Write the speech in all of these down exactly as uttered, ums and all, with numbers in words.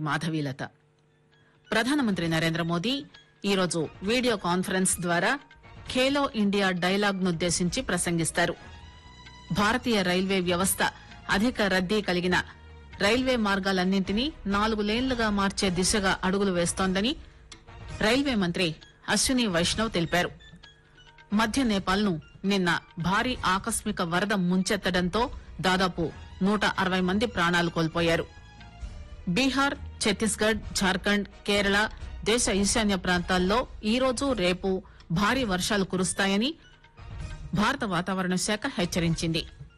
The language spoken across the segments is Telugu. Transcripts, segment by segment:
మాధవీలత. ప్రధానమంత్రి నరేంద్ర మోదీ ఈరోజు వీడియో కాన్ఫరెన్స్ ద్వారా ఖేలో ఇండియా డైలాగ్ నుద్దేశించి ప్రసంగిస్తారు. భారతీయ రైల్వే వ్యవస్థ అధిక రద్దీ కలిగిన రైల్వే మార్గాలన్నింటినీ నాలుగు లేన్లుగా మార్చే దిశగా అడుగులు వేస్తోందని రైల్వే మంత్రి అశ్విని వైష్ణవ్ తెలిపారు. మధ్య నేపాల్ను నిన్న భారీ ఆకస్మిక వరద ముంచెత్తడంతో దాదాపు నూట అరవై మంది ప్రాణాలు కోల్పోయారు. బీహార్, ఛత్తీస్గఢ్, జార్ఖండ్, కేరళ, దేశ ఈశాన్య ప్రాంతాల్లో ఈరోజు రేపు భారీ వర్షాలు కురుస్తాయని భారత వాతావరణ శాఖ హెచ్చరించింది.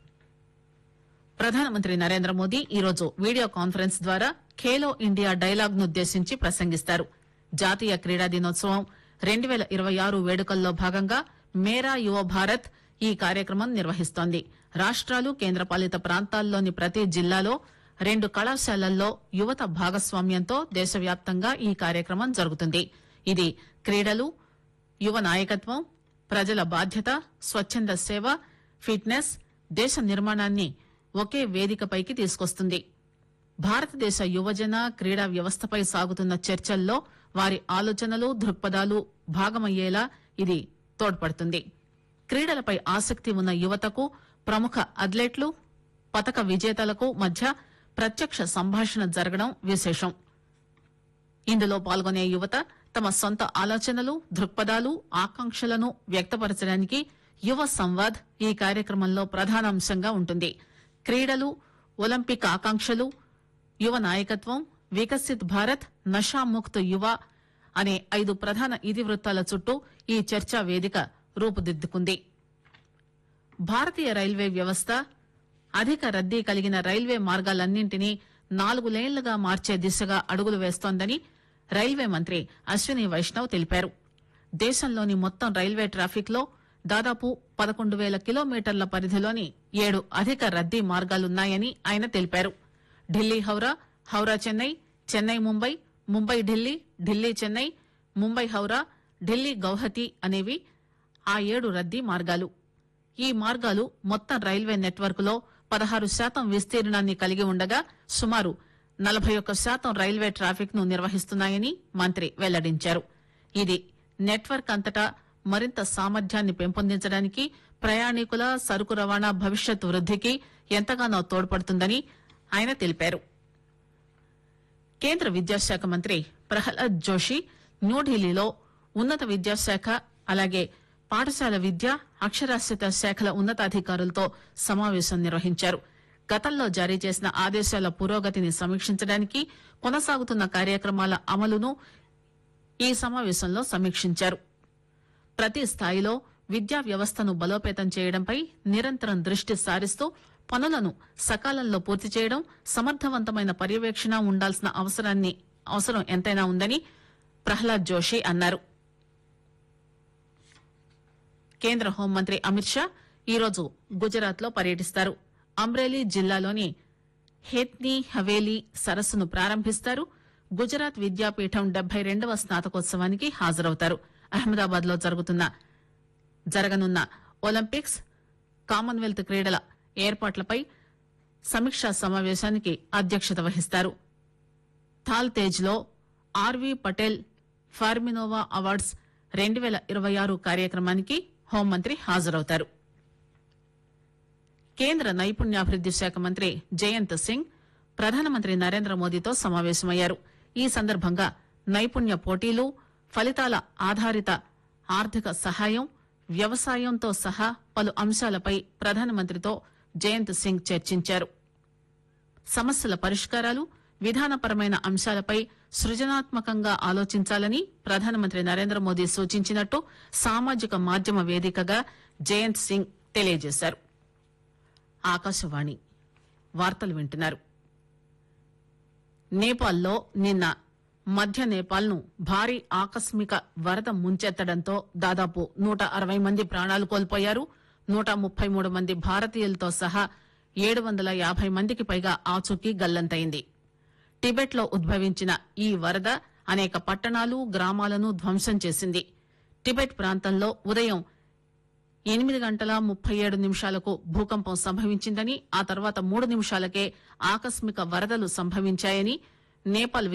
ప్రధానమంత్రి నరేంద్ర మోదీ ఈరోజు వీడియో కాన్ఫరెన్స్ ద్వారా ఖేలో ఇండియా డైలాగ్ నుద్దేశించి ప్రసంగిస్తారు. జాతీయ క్రీడా దినోత్సవం రెండు పేల ఇరవై ఆరు వేడుకల్లో భాగంగా మేరా యువ భారత్ ఈ కార్యక్రమం నిర్వహిస్తోంది. రాష్టాలు, కేంద్రపాలిత ప్రాంతాల్లోని ప్రతి జిల్లాలో రెండు కళాశాలల్లో యువత భాగస్వామ్యంతో దేశవ్యాప్తంగా ఈ కార్యక్రమం జరుగుతుంది. ఇది క్రీడలు, యువ నాయకత్వం, ప్రజల బాధ్యత, స్వచ్చంద సేవ, ఫిట్నెస్, దేశ నిర్మాణాన్ని ఒకే వేదికపైకి తీసుకొస్తుంది. భారతదేశ యువజన క్రీడా వ్యవస్థపై సాగుతున్న చర్చల్లో వారి ఆలోచనలు, దృక్పథాలు భాగమయ్యేలా ఇది తోడ్పడుతుంది. క్రీడలపై ఆసక్తి ఉన్న యువతకు, ప్రముఖ అథ్లెట్లు, పతక విజేతలకు మధ్య ప్రత్యక్ష సంభాషణ జరగడం విశేషం. ఇందులో పాల్గొనే యువత తమ సొంత ఆలోచనలు, దృక్పథాలు, ఆకాంక్షలను వ్యక్తపరచడానికి యువ సంవాద్ ఈ కార్యక్రమంలో ప్రధానాంశంగా ఉంటుంది. క్రీడలు, ఒలింపిక్ ఆకాంక్షలు, యువ నాయకత్వం, వికసిత్ భారత్, నషాముక్త్ యువ అనే ఐదు ప్రధాన ఇతివృత్తాల చుట్టూ ఈ చర్చా వేదిక రూపుదిద్దుకుంది. భారతీయ రైల్వే వ్యవస్థ అధిక రద్దీ కలిగిన రైల్వే మార్గాలన్నింటినీ నాలుగు లేన్లుగా మార్చే దిశగా అడుగులు వేస్తోందని రైల్వే మంత్రి అశ్విని వైష్ణవ్ తెలిపారు. దేశంలోని మొత్తం రైల్వే ట్రాఫిక్ లో దాదాపు పదకొండు పేల కిలోమీటర్ల పరిధిలోని ఏడు అధిక రద్దీ మార్గాలున్నాయని ఆయన తెలిపారు. ఢిల్లీ హౌరా, హౌరా చెన్నై, చెన్నై ముంబై, ముంబై ఢిల్లీ, ఢిల్లీ చెన్నై, ముంబై హౌరా, ఢిల్లీ గౌహతి అనేవి ఆ ఏడు రద్దీ మార్గాలు. ఈ మార్గాలు మొత్తం రైల్వే నెట్వర్క్ లో పదహారు శాతం విస్తీర్ణాన్ని కలిగి ఉండగా సుమారు నలభై ఒక్క శాతం రైల్వే ట్రాఫిక్ ను నిర్వహిస్తున్నాయని మంత్రి వెల్లడించారు. ఇది నెట్వర్క్ అంతటా మరింత సామర్థ్యాన్ని పెంపొందించడానికి, ప్రయాణికుల సరుకు రవాణా భవిష్యత్ వృద్దికి ఎంతగానో తోడ్పడుతుందని ఆయన తెలిపారు. కేంద్ర విద్యాశాఖ మంత్రి ప్రహ్లాద్ జోషి న్యూఢిల్లీలో ఉన్నత విద్యాశాఖ, అలాగే పాఠశాల విద్య, అక్షరాస్యత శాఖల ఉన్నతాధికారులతో సమావేశం నిర్వహించారు. గతంలో జారీ చేసిన ఆదేశాల పురోగతిని సమీక్షించడానికి, కొనసాగుతున్న కార్యక్రమాల అమలును ఈ సమావేశంలో సమీక్షించారు. ప్రతి స్థాయిలో విద్యా వ్యవస్థను బలోపేతం చేయడంపై నిరంతరం దృష్టి సారిస్తూ పనులను సకాలంలో పూర్తి చేయడం, సమర్థవంతమైన పర్యవేక్షణ ఉండాల్సిన అవసరాన్ని అవసరం ఎంతైనా ఉందని ప్రహ్లాద్ జోషి అన్నారు. కేంద్ర హోంమంత్రి అమిత్ షా ఈరోజు గుజరాత్ లో పర్యటిస్తారు. అమ్రేలీ జిల్లాలోని హేత్నీ హవేలీ సరస్సును ప్రారంభిస్తారు. గుజరాత్ విద్యాపీఠం డెబ్బై రెండవ స్నాతకోత్సవానికి హాజరవుతారు. అహ్మదాబాద్ లో జరుగుతున్న జరగనున్న ఒలింపిక్స్, కామన్వెల్త్ క్రీడల ఏర్పాట్లపై సమీక్షా సమావేశానికి అధ్యక్షత వహిస్తారు. థాల్ తేజ్ లో ఆర్వీ పటేల్ ఫార్మినోవా అవార్డ్స్ రెండు పేల ఇరవై ఆరు కార్యక్రమానికి హోంమంత్రి హాజరవుతారు. కేంద్ర నైపుణ్యాభివృద్ది శాఖ మంత్రి జయంత్ సింగ్ ప్రధానమంత్రి నరేంద్ర మోదీతో సమావేశమయ్యారు. ఈ సందర్భంగా నైపుణ్య పోటీలు, ఫలితాల ఆధారిత ఆర్థిక సహాయం, వ్యవసాయంతో సహా పలు అంశాలపై ప్రధానమంత్రితో జయంత్ సింగ్ చర్చించారు. సమస్యల పరిష్కారాలు, విధానపరమైన అంశాలపై సృజనాత్మకంగా ఆలోచించాలని ప్రధానమంత్రి నరేంద్ర మోదీ సూచించినట్టు సామాజిక మాధ్యమ వేదికగా జయంత్ సింగ్ తెలియజేశారు. ఆకాశవాణి వార్తలు వింటున్నారు. నేపాల్లో నిన్న మధ్య నేపాల్ ను భారీ ఆకస్మిక వరద ముంచెత్తడంతో దాదాపు నూట అరవై మంది ప్రాణాలు కోల్పోయారు. నూట ముప్పై మూడు మంది భారతీయులతో సహా ఏడు వందల యాభై మందికి పైగా ఆచూకీ గల్లంతైంది. టిబెట్ లో ఉద్భవించిన ఈ వరద అనేక పట్టణాలు, గ్రామాలను ధ్వంసం చేసింది. టిబెట్ ప్రాంతంలో ఉదయం ఎనిమిది గంటల ముప్పై ఏడు నిమిషాలకు భూకంపం సంభవించిందని, ఆ తర్వాత మూడు నిమిషాలకే ఆకస్మిక వరదలు సంభవించాయని నేపాల్